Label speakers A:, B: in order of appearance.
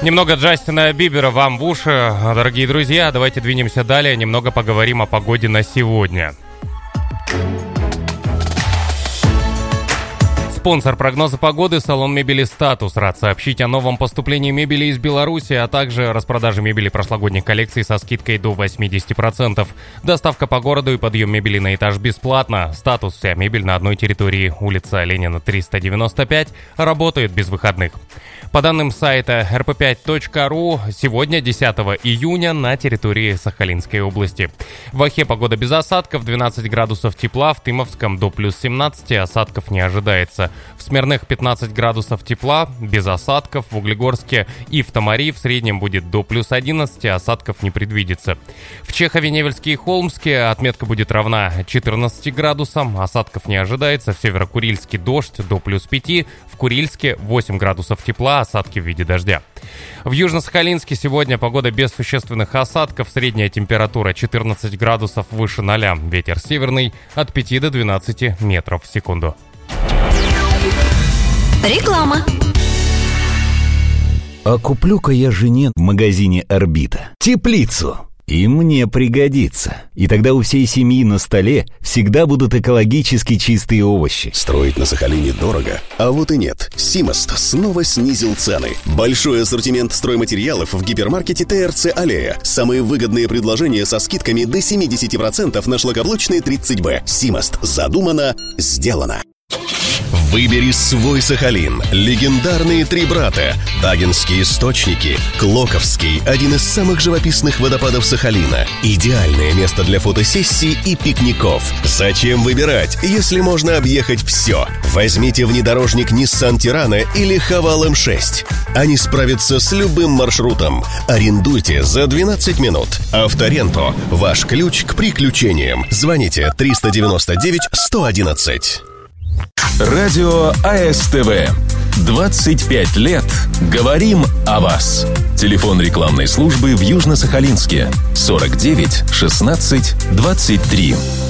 A: Немного Джастина Бибера вам в уши, дорогие друзья. Давайте двинемся далее, немного поговорим о погоде на сегодня. Спонсор прогноза погоды — салон мебели «Статус». Рад сообщить о новом поступлении мебели из Беларуси, а также распродаже мебели прошлогодних коллекций со скидкой до 80%. Доставка по городу и подъем мебели на этаж бесплатно. «Статус» — вся мебель на одной территории. Улица Ленина, 395. Работает без выходных. По данным сайта rp5.ru, сегодня, 10 июня, на территории Сахалинской области. В Охе погода без осадков, 12 градусов тепла, в Тымовском до плюс 17, осадков не ожидается. В Смирных 15 градусов тепла, без осадков, в Углегорске и в Тамари в среднем будет до плюс 11, осадков не предвидится. В Чехове, Невельске и Холмске отметка будет равна 14 градусам, осадков не ожидается. В Северо-Курильске дождь до плюс 5, в Курильске 8 градусов тепла, осадки в виде дождя. В Южно-Сахалинске сегодня погода без существенных осадков, средняя температура 14 градусов выше 0, ветер северный от 5 до 12 метров в секунду.
B: Реклама.
C: А куплю-ка я жене в магазине «Орбита» теплицу. И мне пригодится. И тогда у всей семьи на столе всегда будут экологически чистые овощи.
D: Строить на Сахалине дорого? А вот и нет. Симост снова снизил цены. Большой ассортимент стройматериалов в гипермаркете ТРЦ «Аллея». Самые выгодные предложения со скидками до 70% на шлакоблочные 30Б. Симост. Задумано, сделано. Выбери свой Сахалин. Легендарные три брата. Тагинские источники. Клоковский, один из самых живописных водопадов Сахалина. Идеальное место для фотосессий и пикников. Зачем выбирать, если можно объехать все? Возьмите внедорожник Nissan Tirana или Haval M6. Они справятся с любым маршрутом. Арендуйте за 12 минут. Авторенто. Ваш ключ к приключениям. Звоните 399 111.
E: Радио АСТВ. 25 лет. Говорим о вас. Телефон рекламной службы в Южно-Сахалинске. 49 16 23.